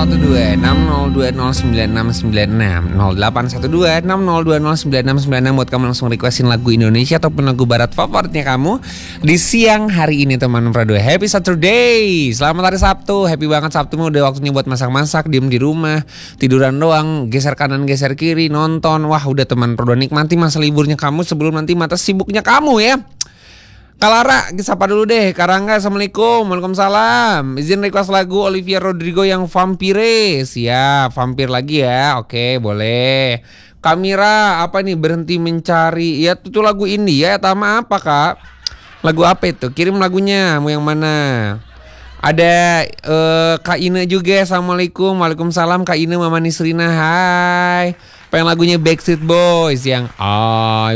0812-6020-9696 buat kamu langsung requestin lagu Indonesia ataupun lagu barat favoritnya kamu di siang hari ini teman Prado. Happy Saturday, selamat hari Sabtu. Happy banget Sabtu, udah waktunya buat masak-masak, diem di rumah, tiduran doang, geser kanan geser kiri, nonton. Wah udah teman Prado, nikmati masa liburnya kamu sebelum nanti mata sibuknya kamu ya. Kalara, sapa dulu deh. Karangga, assalamualaikum. Waalaikumsalam. Izin request lagu Olivia Rodrigo yang Vampire. Siap, vampir lagi ya. Oke, boleh. Kamira, apa nih, berhenti mencari. Ya itu lagu India, Tama apa kak? Lagu apa itu? Kirim lagunya, mau yang mana? Ada Kak Ine juga. Assalamualaikum. Waalaikumsalam Kak Ine, Mama Nisrina. Hai. Pengen lagunya Backstreet Boys yang